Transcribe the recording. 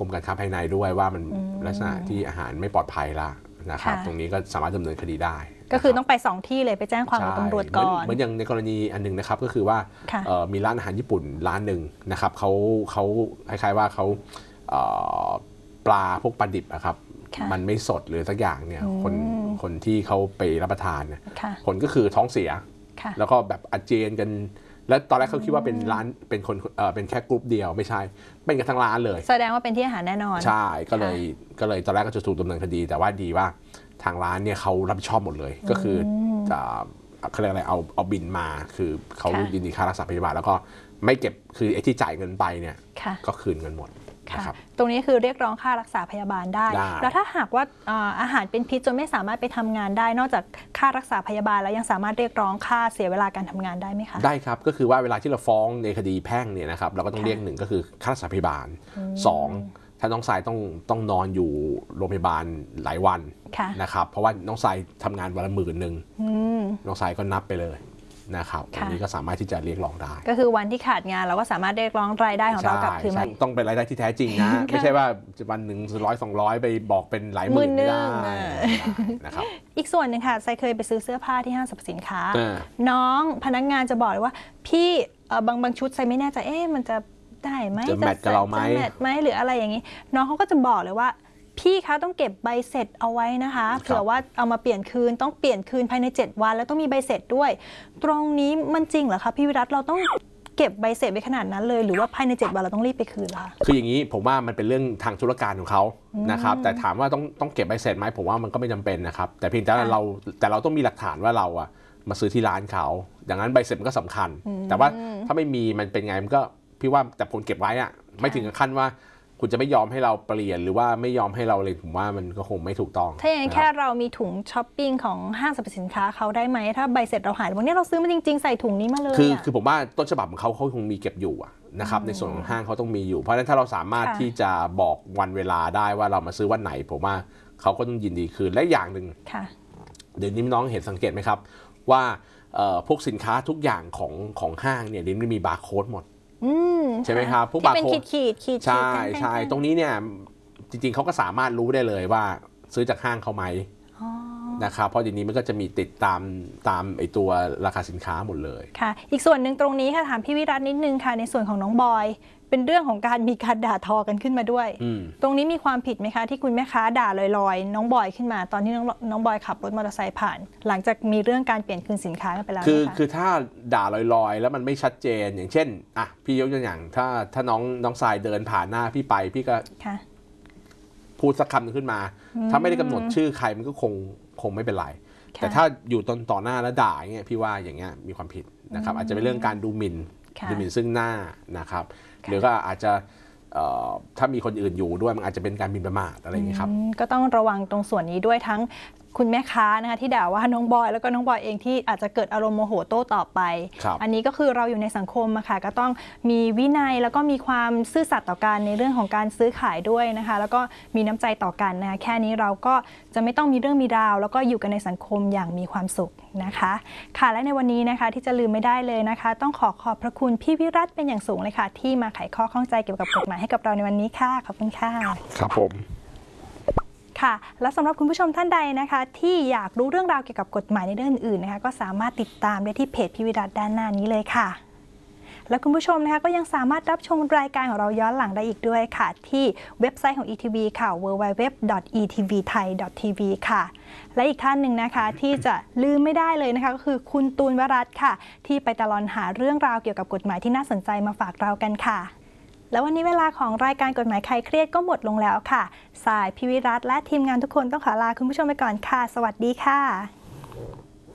กรมการค้าภายในด้วยว่ามันลักษณะที่อาหารไม่ปลอดภัยละนะครับตรงนี้ก็สามารถดำเนินคดีได้ก็คือต้องไป2ที่เลยไปแจ้งความกับตำรวจก่อนเหมือนอย่างในกรณีอันนึงนะครับก็คือว่ามีร้านอาหารญี่ปุ่นร้านหนึ่งนะครับเขาคล้ายๆว่าเขาปลาพวกปลาดิบนะครับมันไม่สดหรือสักอย่างเนี่ยคนที่เขาไปรับประทานเนี่ยผลก็คือท้องเสียแล้วก็แบบอาเจียนกันแล้วตอนแรกเขาคิดว่าเป็นร้านเป็นคนเป็นแค่กลุ่มเดียวไม่ใช่เป็นกันทั้งร้านเลยแสดงว่าเป็นที่อาหารแน่นอนใช่ก็เลยตอนแรกก็จะถูกดำเนินคดีแต่ว่าดีว่าทางร้านเนี่ยเขารับผิดชอบหมดเลยก็คือจะเขาเรียกอะไรเอาบินมาคือเขายินดีค่ารักษาพยาบาลแล้วก็ไม่เก็บคือไอ้ที่จ่ายเงินไปเนี่ยก็คืนเงินหมดตรงนี้คือเรียกร้องค่ารักษาพยาบาลได้แล้วถ้าหากว่าอาหารเป็นพิษจนไม่สามารถไปทำงานได้นอกจากค่ารักษาพยาบาลแล้วยังสามารถเรียกร้องค่าเสียเวลาการทำงานได้ไหมคะได้ครับก็คือว่าเวลาที่เราฟ้องในคดีแพ่งเนี่ยนะครับเราก็ต้องเรียกหนึ่งก็คือค่ารักษาพยาบาล2ถ้าน้องทรายต้องนอนอยู่โรงพยาบาลหลายวันนะครับเพราะว่าน้องทรายทำงานวันละ10,000น้องทรายก็นับไปเลยนะครับอันนี้ก็สามารถที่จะเรียกร้องได้ก็คือวันที่ขาดงานเราก็สามารถเรียกร้องรายได้ของเรากลับคืนมาต้องเป็นรายได้ที่แท้จริงนะไม่ใช่ว่าวันหนึ่ง100-200ไปบอกเป็นหลายหมื่นไม่ได้นะครับอีกส่วนหนึ่งค่ะทรายเคยไปซื้อเสื้อผ้าที่ห้างสรรพสินค้าน้องพนักงานจะบอกเลยว่าพี่บางชุดทรายไม่แน่ใจมันจะได้ไหมจะแมทกับเราไหมหรืออะไรอย่างนี้น้องเขาก็จะบอกเลยว่าพี่คะต้องเก็บใบเสร็จเอาไว้นะคะเผื่อว่าเอามาเปลี่ยนคืนต้องเปลี่ยนคืนภายใน7 วันแล้วต้องมีใบเสร็จด้วยตรงนี้มันจริงเหรอคะพี่วิรัตเราต้องเก็บใบเสร็จไว้ขนาดนั้นเลยหรือว่าภายใน7 วันเราต้องรีบไปคืนล่ะคืออย่างนี้ผมว่ามันเป็นเรื่องทางธุรการของเขานะครับแต่ถามว่าต้องเก็บใบเสร็จไหมผมว่ามันก็ไม่จำเป็นนะครับแต่เพียงแต่เราต้องมีหลักฐานว่าเราอะมาซื้อที่ร้านเขาดังนั้นใบเสร็จมันก็สำคัญแต่ว่าถ้าไม่มีมันเป็นไงมันก็พี่ว่าแต่คนเก็บไว้อะไม่ถึงกับขั้นว่าคุณจะไม่ยอมให้เราเปลี่ยนหรือว่าไม่ยอมให้เราเลยผมว่ามันก็คงไม่ถูกต้องถ้าอย่างแค่เรามีถุงช้อปปิ้งของห้างสรรพสินค้าเขาได้ไหมถ้าใบเสร็จเราหายวันนี้เราซื้อมาจริงๆใส่ถุงนี้มาเลยคือผมว่าต้นฉบับของเขาคงมีเก็บอยู่นะครับในส่วนของห้างเขาต้องมีอยู่เพราะฉะนั้นถ้าเราสามารถที่จะบอกวันเวลาได้ว่าเรามาซื้อวันไหนผมว่าเขาก็ต้องยินดีคืนและอย่างหนึ่งเดี๋ยวนี้น้องเห็นสังเกตไหมครับว่าพวกสินค้าทุกอย่างของห้างเนี่ยเดี๋ยวนี้มีบาร์โค้ดหมดใช่ไหมครับพวกบาร์โค้ดขีดใช่ตรงนี้เนี่ยจริงๆเขาก็สามารถรู้ได้เลยว่าซื้อจากห้างเขาไหมนะครับเพราะเดี๋ยวนี้มันก็จะมีติดตามไอตัวราคาสินค้าหมดเลยค่ะอีกส่วนหนึ่งตรงนี้ค่ะถามพี่วิรัตนิดนึงค่ะในส่วนของน้องบอยเป็นเรื่องของการมีการด่าทอกันขึ้นมาด้วยตรงนี้มีความผิดไหมคะที่คุณแม่ค้าด่าลอยๆน้องบอยขึ้นมาตอนที่น้องบอยขับรถมอเตอร์ไซค์ผ่านหลังจากมีเรื่องการเปลี่ยนคืนสินค้ากันไปแล้วคือถ้าด่าลอยๆแล้วมันไม่ชัดเจนอย่างเช่นพี่ยกตัวอย่างถ้าน้องทรายเดินผ่านหน้าพี่ไปพี่ก็พูดสักคำนึงขึ้นมาถ้าไม่ได้กำหนดชื่อใครมันก็คงไม่เป็นไรแต่ถ้าอยู่ต่อหน้าแล้วด่าอย่างเงี้ยพี่ว่าอย่างเงี้ยมีความผิดนะครับอาจจะเป็นเรื่องการดูหมิ่นซึ่งหน้านะครับหรือก็อาจจะถ้ามีคนอื่นอยู่ด้วยมันอาจจะเป็นการหมิ่นประมาทอะไรอย่างนี้ครับก็ต้องระวังตรงส่วนนี้ด้วยทั้งคุณแม่ค้านะคะที่ด่าว่าน้องบอยแล้วก็น้องบอยเองที่อาจจะเกิดอารมณ์โมโหโต้ตอบไปอันนี้ก็คือเราอยู่ในสังคมอะค่ะก็ต้องมีวินัยแล้วก็มีความซื่อสัตย์ต่อกันในเรื่องของการซื้อขายด้วยนะคะแล้วก็มีน้ำใจต่อกันนะคะแค่นี้เราก็จะไม่ต้องมีเรื่องมีราวแล้วก็อยู่กันในสังคมอย่างมีความสุขนะคะค่ะและในวันนี้นะคะที่จะลืมไม่ได้เลยนะคะต้องขอบพระคุณพี่วิรัตเป็นอย่างสูงเลยค่ะที่มาไขข้อข้องใจเกี่ยวกับกฎหมายให้กับเราในวันนี้ค่ะขอบคุณค่ะครับผมค่ะและสำหรับคุณผู้ชมท่านใดนะคะที่อยากรู้เรื่องราวเกี่ยวกับกฎหมายในเรื่องอื่นๆนะคะก็สามารถติดตามได้ที่เพจพี่วิรัตด้านหน้านี้เลยค่ะและคุณผู้ชมนะคะก็ยังสามารถรับชมรายการของเราย้อนหลังได้อีกด้วยค่ะที่เว็บไซต์ของ ETV ค่ะ www.etvthai.tv ค่ะและอีกท่านหนึ่งนะคะที่จะลืมไม่ได้เลยนะคะก็คือคุณตูนวรัตน์ค่ะที่ไปตะลอนหาเรื่องราวเกี่ยวกับกฎหมายที่น่าสนใจมาฝากเรากันค่ะแล้ววันนี้เวลาของรายการกฎหมายคลายเครียดก็หมดลงแล้วค่ะสายพี่วิรัตและทีมงานทุกคนต้องขอลาคุณผู้ชมไปก่อนค่ะสวัสดีค่ะ